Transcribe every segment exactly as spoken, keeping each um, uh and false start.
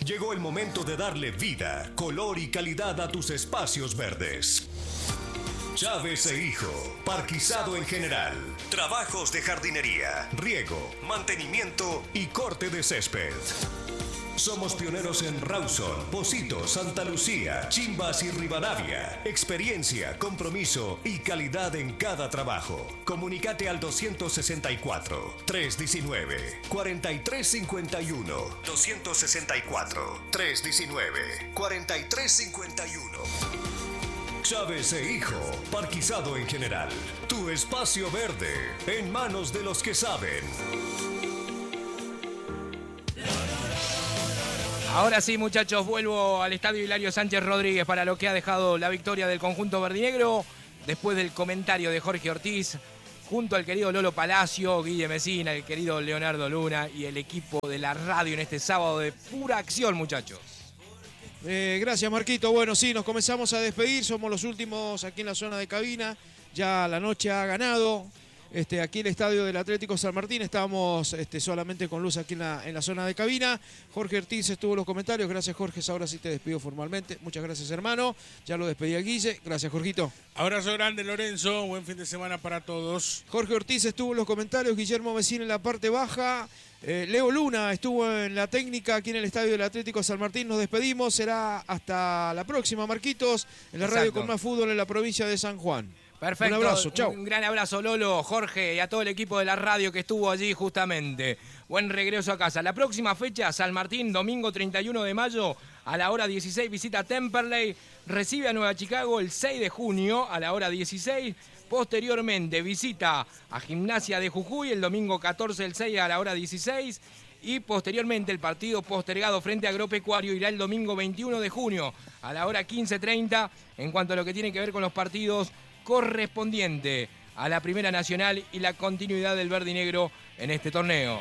Llegó el momento de darle vida, color y calidad a tus espacios verdes. Chávez e Hijo, parquizado en general, trabajos de jardinería, riego, mantenimiento y corte de césped. Somos pioneros en Rawson, Pocito, Santa Lucía, Chimbas y Rivadavia. Experiencia, compromiso y calidad en cada trabajo. Comunicate al doscientos sesenta y cuatro, trescientos diecinueve, cuarenta y tres cincuenta y uno. doscientos sesenta y cuatro, trescientos diecinueve, cuarenta y tres cincuenta y uno. Chávez e Hijo, parquizado en general. Tu espacio verde, en manos de los que saben. Ahora sí, muchachos, vuelvo al estadio Hilario Sánchez Rodríguez para lo que ha dejado la victoria del conjunto verdinegro. Después del comentario de Jorge Ortiz, junto al querido Lolo Palacio, Guille Mesina, el querido Leonardo Luna y el equipo de la radio en este sábado de pura acción, muchachos. Eh, gracias, Marquito. Bueno, sí, nos comenzamos a despedir. Somos los últimos aquí en la zona de cabina. Ya la noche ha ganado. Este, aquí el estadio del Atlético San Martín, estábamos este, solamente con luz aquí en la, en la zona de cabina. Jorge Ortiz estuvo en los comentarios. Gracias, Jorge. Ahora sí te despido formalmente. Muchas gracias, hermano. Ya lo despedí a Guille. Gracias, Jorgito. Abrazo grande, Lorenzo. Buen fin de semana para todos. Jorge Ortiz estuvo en los comentarios. Guillermo Mesina en la parte baja. Eh, Leo Luna estuvo en la técnica aquí en el estadio del Atlético San Martín. Nos despedimos. Será hasta la próxima, Marquitos. En la radio con más fútbol en la provincia de San Juan. Perfecto. Un abrazo, chau. Un gran abrazo, Lolo, Jorge y a todo el equipo de la radio que estuvo allí justamente. Buen regreso a casa. La próxima fecha, San Martín, domingo treinta y uno de mayo, a la hora dieciséis, visita Temperley. Recibe a Nueva Chicago el seis de junio, a la hora dieciséis. Posteriormente, visita a Gimnasia de Jujuy el domingo catorce del seis a la hora dieciséis. Y posteriormente el partido postergado frente a Agropecuario irá el domingo veintiuno de junio, a la hora quince treinta. En cuanto a lo que tiene que ver con los partidos correspondiente a la Primera Nacional y la continuidad del verde y negro en este torneo.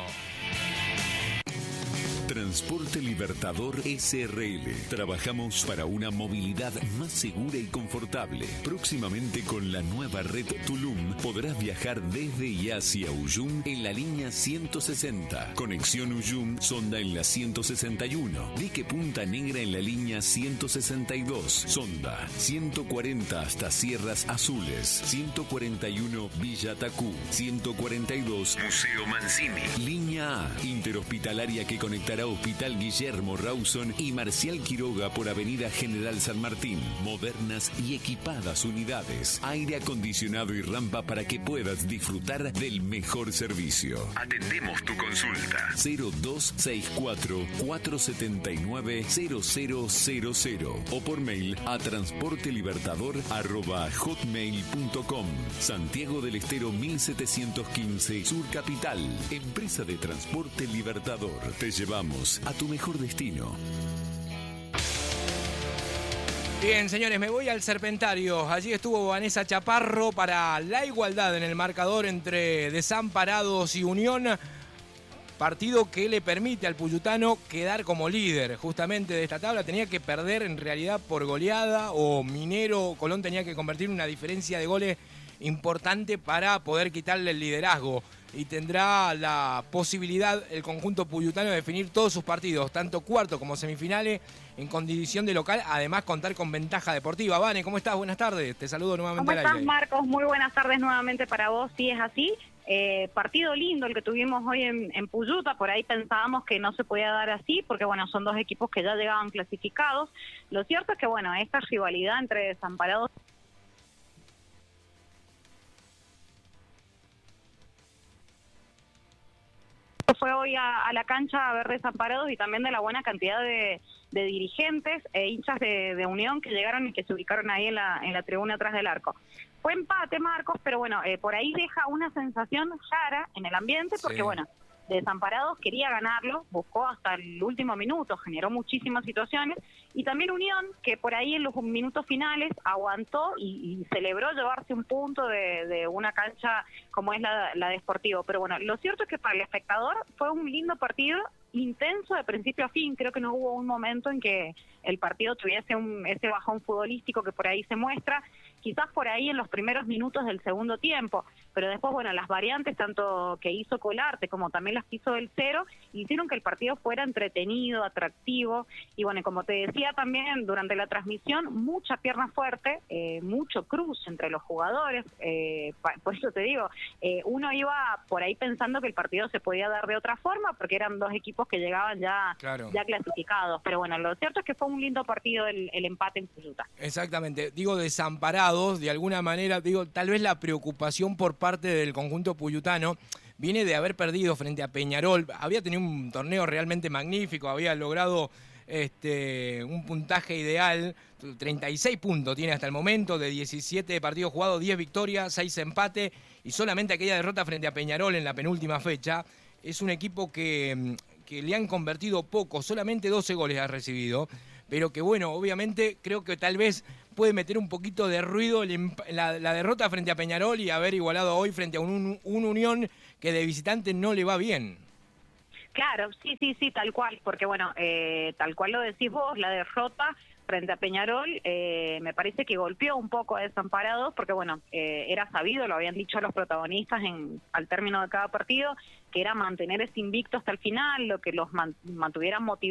Transporte Libertador S R L. Trabajamos para una movilidad más segura y confortable. Próximamente con la nueva red Tulum podrás viajar desde y hacia Uyum en la línea ciento sesenta. Conexión Uyum Sonda en la ciento sesenta y uno. Dique Punta Negra en la línea ciento sesenta y dos. Sonda ciento cuarenta hasta Sierras Azules. ciento cuarenta y uno Villa Tacú. ciento cuarenta y dos Museo Mancini. Línea A interhospitalaria que conectará Hospital Guillermo Rawson y Marcial Quiroga por Avenida General San Martín. Modernas y equipadas unidades. Aire acondicionado y rampa para que puedas disfrutar del mejor servicio. Atendemos tu consulta. cero dos seis cuatro, cuatro siete nueve, cero cero cero cero o por mail a transportelibertador arroba hotmail punto com. Santiago del Estero mil setecientos quince, Sur Capital. Empresa de Transporte Libertador. Te llevamos a tu mejor destino. Bien, señores, me voy al Serpentario. Allí estuvo Vanessa Chaparro para la igualdad en el marcador entre Desamparados y Unión. Partido que le permite al puyutano quedar como líder justamente de esta tabla. Tenía que perder en realidad por goleada o Minero Colón tenía que convertir una diferencia de goles importante para poder quitarle el liderazgo. Y tendrá la posibilidad el conjunto puyutano de definir todos sus partidos, tanto cuarto como semifinales, en condición de local, además contar con ventaja deportiva. Vane, ¿cómo estás? Buenas tardes, te saludo nuevamente ¿Cómo al estás, aire. Marcos? Muy buenas tardes nuevamente para vos, sí es así. Eh, partido lindo el que tuvimos hoy en, en Puyuta, por ahí pensábamos que no se podía dar así, porque bueno, son dos equipos que ya llegaban clasificados. Lo cierto es que bueno, esta rivalidad entre Desamparados fue hoy a, a la cancha a ver Desamparados y también de la buena cantidad de, de dirigentes e hinchas de, de Unión que llegaron y que se ubicaron ahí en la, en la tribuna atrás del arco. Fue empate, Marcos, pero bueno, eh, por ahí deja una sensación rara en el ambiente porque Sí. bueno, Desamparados quería ganarlo, buscó hasta el último minuto, generó muchísimas situaciones, y también Unión, que por ahí en los minutos finales aguantó y, y celebró llevarse un punto de, de una cancha como es la, la de Sportivo. Pero bueno, lo cierto es que para el espectador fue un lindo partido, intenso de principio a fin. Creo que no hubo un momento en que el partido tuviese un, ese bajón futbolístico que por ahí se muestra. quizás por ahí en los primeros minutos del segundo tiempo, pero después, bueno, las variantes tanto que hizo Colarte como también las que hizo del Cero, hicieron que el partido fuera entretenido, atractivo, y bueno, como te decía también durante la transmisión, mucha pierna fuerte, eh, mucho cruz entre los jugadores, eh, por eso te digo, eh, uno iba por ahí pensando que el partido se podía dar de otra forma, porque eran dos equipos que llegaban ya, claro. ya clasificados, pero bueno, lo cierto es que fue un lindo partido el, el empate en Cúcuta. Exactamente, digo desamparados, de alguna manera, digo, tal vez la preocupación por parte del conjunto puyutano viene de haber perdido frente a Peñarol. Había tenido un torneo realmente magnífico, había logrado este, un puntaje ideal, treinta y seis puntos tiene hasta el momento, de diecisiete partidos jugados, diez victorias, seis empates, y solamente aquella derrota frente a Peñarol en la penúltima fecha. Es un equipo que, que le han convertido poco, solamente doce goles ha recibido, pero que bueno, obviamente creo que tal vez puede meter un poquito de ruido la, la derrota frente a Peñarol y haber igualado hoy frente a un, un Unión que de visitante no le va bien. Claro, sí, sí, sí, tal cual, porque bueno, eh, tal cual lo decís vos, la derrota frente a Peñarol, eh, me parece que golpeó un poco a Desamparados, porque bueno, eh, era sabido, lo habían dicho los protagonistas en, al término de cada partido, que era mantener ese invicto hasta el final, lo que los man, mantuvieran motivados